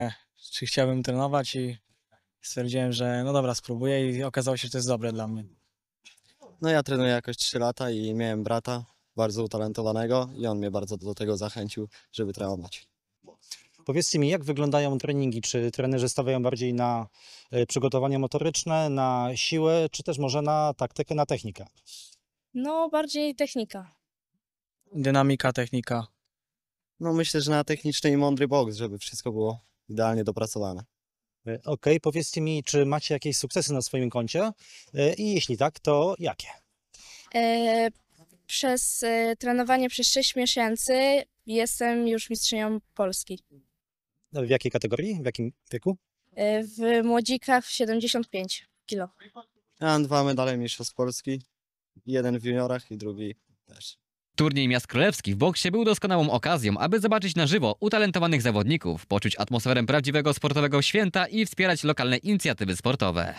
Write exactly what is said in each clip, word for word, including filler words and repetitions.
czy chciałbym trenować i stwierdziłem, że no dobra, spróbuję i okazało się, że to jest dobre dla mnie. No ja trenuję jakoś trzy lata i miałem brata bardzo utalentowanego i on mnie bardzo do tego zachęcił, żeby trenować. Powiedzcie mi, jak wyglądają treningi? Czy trenerzy stawiają bardziej na e, przygotowanie motoryczne, na siłę, czy też może na taktykę, na technikę? No, bardziej technika. Dynamika, technika. No myślę, że na techniczny i mądry boks, żeby wszystko było idealnie dopracowane. E, Okej, powiedzcie mi, czy macie jakieś sukcesy na swoim koncie? E, I jeśli tak, to jakie? E, przez e, trenowanie przez sześć miesięcy jestem już mistrzynią Polski. W jakiej kategorii? W jakim wieku? E, w młodzikach siedemdziesiąt pięć kilo. Ja mam dwa medale mistrzostw Polski, jeden w juniorach i drugi też. Turniej Miast Królewskich w boksie był doskonałą okazją, aby zobaczyć na żywo utalentowanych zawodników, poczuć atmosferę prawdziwego sportowego święta i wspierać lokalne inicjatywy sportowe.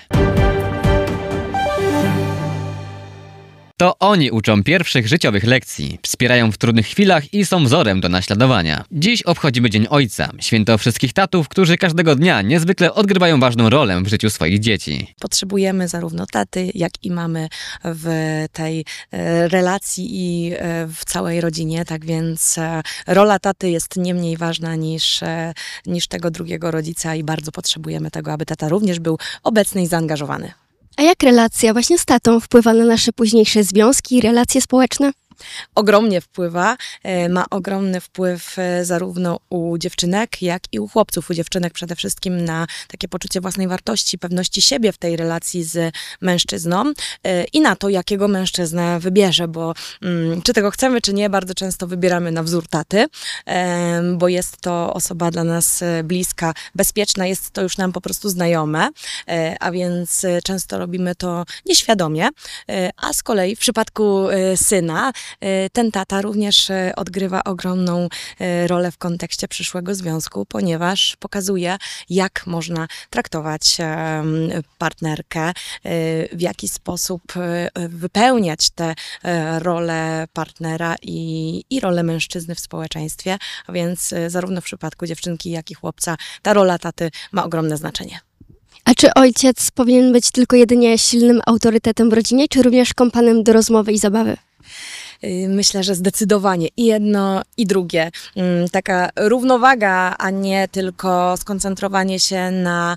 To oni uczą pierwszych życiowych lekcji, wspierają w trudnych chwilach i są wzorem do naśladowania. Dziś obchodzimy Dzień Ojca, święto wszystkich tatów, którzy każdego dnia niezwykle odgrywają ważną rolę w życiu swoich dzieci. Potrzebujemy zarówno taty, jak i mamy w tej e, relacji i e, w całej rodzinie, tak więc e, rola taty jest nie mniej ważna niż, e, niż tego drugiego rodzica i bardzo potrzebujemy tego, aby tata również był obecny i zaangażowany. A jak relacja właśnie z tatą wpływa na nasze późniejsze związki i relacje społeczne? Ogromnie wpływa, e, ma ogromny wpływ e, zarówno u dziewczynek, jak i u chłopców. U dziewczynek przede wszystkim na takie poczucie własnej wartości, pewności siebie w tej relacji z mężczyzną e, i na to, jakiego mężczyznę wybierze, bo mm, czy tego chcemy, czy nie, bardzo często wybieramy na wzór taty, e, bo jest to osoba dla nas e, bliska, bezpieczna, jest to już nam po prostu znajome, e, a więc e, często robimy to nieświadomie, e, a z kolei w przypadku e, syna ten tata również odgrywa ogromną rolę w kontekście przyszłego związku, ponieważ pokazuje, jak można traktować partnerkę, w jaki sposób wypełniać tę rolę partnera i, i rolę mężczyzny w społeczeństwie, a więc zarówno w przypadku dziewczynki, jak i chłopca ta rola taty ma ogromne znaczenie. A czy ojciec powinien być tylko jedynie silnym autorytetem w rodzinie, czy również kompanem do rozmowy i zabawy? Myślę, że zdecydowanie i jedno, i drugie. Taka równowaga, a nie tylko skoncentrowanie się na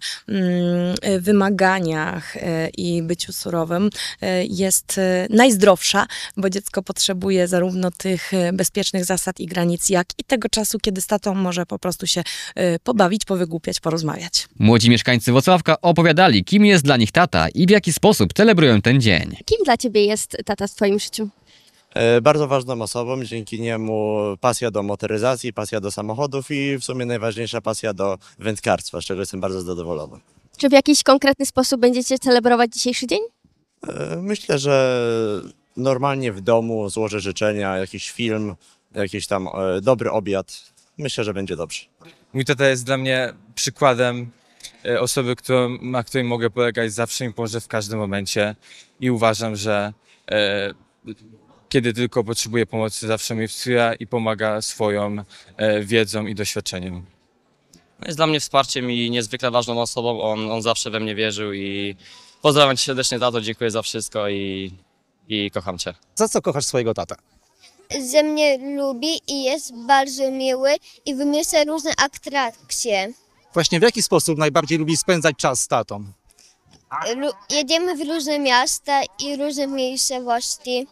wymaganiach i byciu surowym jest najzdrowsza, bo dziecko potrzebuje zarówno tych bezpiecznych zasad i granic, jak i tego czasu, kiedy z tatą może po prostu się pobawić, powygłupiać, porozmawiać. Młodzi mieszkańcy Włocławka opowiadali, kim jest dla nich tata i w jaki sposób celebrują ten dzień. Kim dla ciebie jest tata w twoim życiu? Bardzo ważną osobą, dzięki niemu pasja do motoryzacji, pasja do samochodów i w sumie najważniejsza pasja do wędkarstwa, z czego jestem bardzo zadowolony. Czy w jakiś konkretny sposób będziecie celebrować dzisiejszy dzień? Myślę, że normalnie w domu złożę życzenia, jakiś film, jakiś tam dobry obiad. Myślę, że będzie dobrze. Mój tata jest dla mnie przykładem osoby, którą, na której mogę polegać, zawsze mi pomoże w każdym momencie i uważam, że e, kiedy tylko potrzebuję pomocy, zawsze mnie wspiera i pomaga swoją e, wiedzą i doświadczeniem. Jest dla mnie wsparciem i niezwykle ważną osobą. On, on zawsze we mnie wierzył i pozdrawiam cię serdecznie, tato, dziękuję za wszystko i, i kocham cię. Za co kochasz swojego tatę? Że mnie lubi i jest bardzo miły i wymyśla różne atrakcje. Właśnie w jaki sposób najbardziej lubisz spędzać czas z tatą? Lu- jedziemy w różne miasta i różne miejscowości.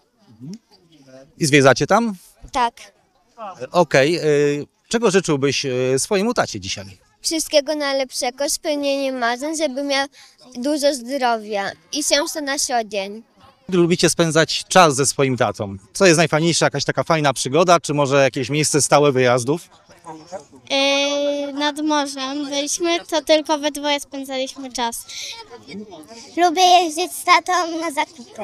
I zwiedzacie tam? Tak. Okej. y, Czego życzyłbyś y, swojemu tacie dzisiaj? Wszystkiego najlepszego, spełnienie marzeń, żeby miał dużo zdrowia i szczęścia na co dzień. Lubicie spędzać czas ze swoim tatą? Co jest najfajniejsza, jakaś taka fajna przygoda, czy może jakieś miejsce stałe wyjazdów? Yy, nad morzem byliśmy, to tylko we dwoje spędzaliśmy czas. Lubię jeździć z tatą na zakupy.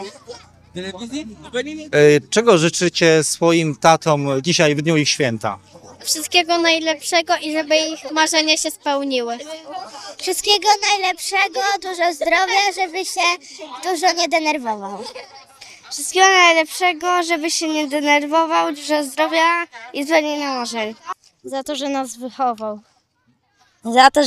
Y, Czego życzycie swoim tatom dzisiaj w dniu ich święta? Wszystkiego najlepszego i żeby ich marzenia się spełniły. Wszystkiego najlepszego, dużo zdrowia, żeby się dużo nie denerwował. Wszystkiego najlepszego, żeby się nie denerwował, dużo zdrowia i spełnienia marzeń. Za to, że nas wychował. Za to,